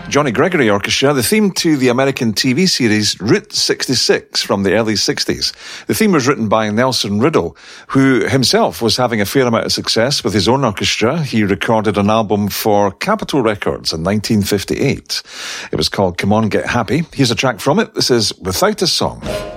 Johnny Gregory Orchestra, the theme to the American TV series Route 66 from the early 60s. The theme was written by Nelson Riddle, who himself was having a fair amount of success with his own orchestra. He recorded an album for Capitol Records in 1958. It was called Come On Get Happy. Here's a track from it. This is Without a Song.